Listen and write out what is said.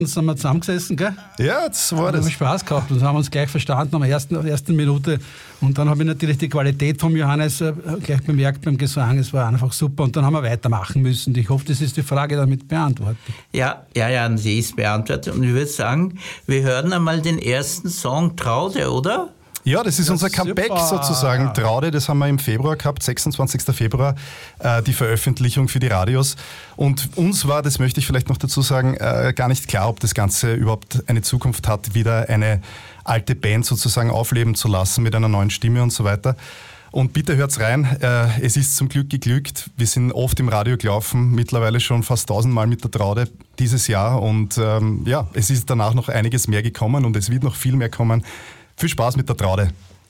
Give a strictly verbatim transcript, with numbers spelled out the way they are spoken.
sind wir zusammengesessen, gell? Ja, das war Wir das. haben Spaß gehabt und haben uns gleich verstanden am ersten, der ersten Minute. Und dann habe ich natürlich die Qualität von Johannes äh, gleich bemerkt beim Gesang. Es war einfach super. Und dann haben wir weitermachen müssen. Ich hoffe, das ist die Frage damit beantwortet. Ja, ja, ja, die ist beantwortet. Und ich würde sagen, wir hören einmal den ersten Song Traude, oder? Ja, das ist Ja, unser Comeback super. sozusagen. Traude, das haben wir im Februar gehabt, sechsundzwanzigsten Februar, äh, die Veröffentlichung für die Radios. Und uns war, das möchte ich vielleicht noch dazu sagen, äh, gar nicht klar, ob das Ganze überhaupt eine Zukunft hat, wieder eine alte Band sozusagen aufleben zu lassen mit einer neuen Stimme und so weiter. Und bitte hört's rein, äh, es ist zum Glück geglückt. Wir sind oft im Radio gelaufen, mittlerweile schon fast tausendmal mit der Traude dieses Jahr. Und ähm, ja, es ist danach noch einiges mehr gekommen und es wird noch viel mehr kommen. Viel Spaß mit der Traude.